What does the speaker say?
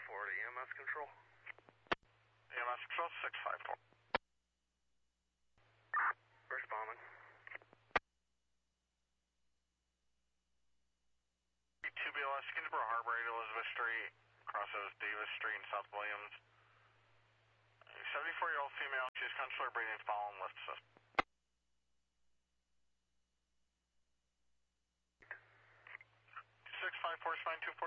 Florida EMS control. EMS control 654. Responding. 2 BLS, Kingsborough Harbor, 8 Elizabeth Street, crosses Davis Street and South Williams. A 74-year-old female, she's consular breathing, following lift system. 654 spine 240.